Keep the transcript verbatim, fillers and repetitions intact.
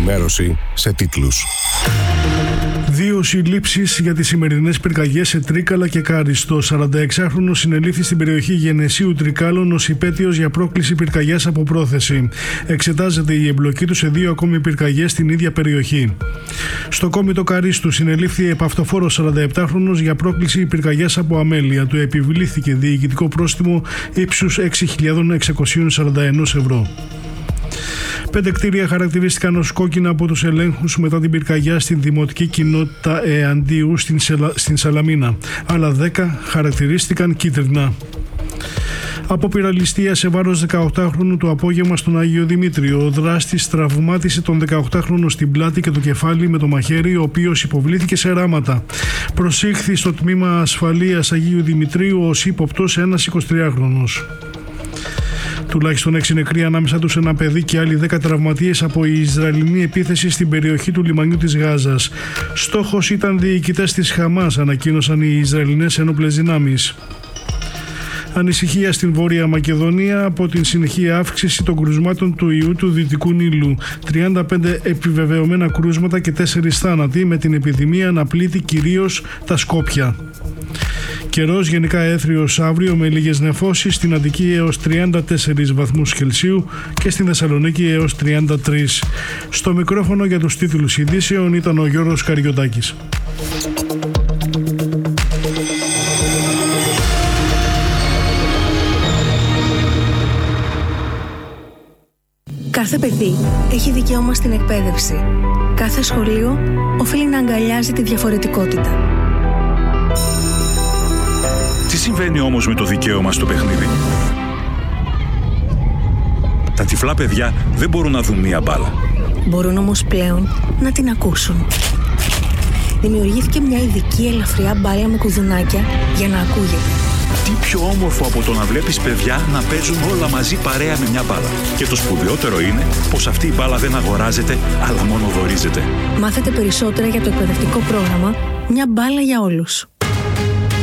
Ενημέρωση σε τίτλους. Δύο συλλήψεις για τις σημερινές πυρκαγιές σε Τρίκαλα και Κάριστο. σαρανταεξάχρονος συνελήφθη στην περιοχή Γενεσίου Τρικάλων ως υπέτειος για πρόκληση πυρκαγιάς από πρόθεση. Εξετάζεται η εμπλοκή του σε δύο ακόμη πυρκαγιές στην ίδια περιοχή. Στο Κόμιτο Καρίστου συνελήφθη επαυτοφόρος σαρανταεπτάχρονος για πρόκληση πυρκαγιάς από αμέλεια. Του επιβλήθηκε διοικητικό πρόστιμο ύψους έξι χιλιάδες εξακόσια σαράντα ένα ευρώ. Πέντε κτίρια χαρακτηρίστηκαν ως κόκκινα από τους ελέγχους μετά την πυρκαγιά στην δημοτική κοινότητα Εαντίου στην, Σελα... στην Σαλαμίνα. Άλλα δέκα χαρακτηρίστηκαν κίτρινα. Απόπειρα ληστεία σε βάρος δεκαοκτάχρονου το απόγευμα στον Άγιο Δημήτριο. Ο δράστης τραυμάτισε τον δεκαοκτάχρονο στην πλάτη και το κεφάλι με το μαχαίρι, ο οποίος υποβλήθηκε σε ράματα. Προσήχθη στο τμήμα ασφαλείας Αγίου Δημητρίου ως ύποπτος ένας εικοσιτριάχρονος. Τουλάχιστον έξι νεκροί, ανάμεσα τους ένα παιδί και άλλοι δέκα τραυματίες από η Ισραηλινή επίθεση στην περιοχή του λιμανιού της Γάζας. Στόχος ήταν διοικητές της Χαμάς, ανακοίνωσαν οι Ισραηλινές ένοπλες δυνάμεις. Ανησυχία στην Βόρεια Μακεδονία από την συνεχή αύξηση των κρουσμάτων του ιού του Δυτικού Νείλου. τριάντα πέντε επιβεβαιωμένα κρούσματα και τέσσερις θάνατοι, με την επιδημία να πλήττει κυρίως τα Σκόπια. Καιρός γενικά έθριος αύριο με λίγες νεφώσεις, στην Αττική έως τριάντα τέσσερις βαθμούς Κελσίου και στην Θεσσαλονίκη έως τριάντα τρεις. Στο μικρόφωνο για τους τίτλους ειδήσεων ήταν ο Γιώργος Καριωτάκης. Κάθε παιδί έχει δικαίωμα στην εκπαίδευση. Κάθε σχολείο οφείλει να αγκαλιάζει τη διαφορετικότητα. Τι συμβαίνει όμως με το δικαίωμα στο παιχνίδι? Τα τυφλά παιδιά δεν μπορούν να δουν μία μπάλα. Μπορούν όμως πλέον να την ακούσουν. Δημιουργήθηκε μια ειδική ελαφριά μπάλα με κουδουνάκια για να ακούγεται. Τι πιο όμορφο από το να βλέπεις παιδιά να παίζουν όλα μαζί παρέα με μια μπάλα. Και το σπουδαιότερο είναι πως αυτή η μπάλα δεν αγοράζεται, αλλά μόνο δωρίζεται. Μάθετε περισσότερα για το εκπαιδευτικό πρόγραμμα «Μια μπάλα για όλους».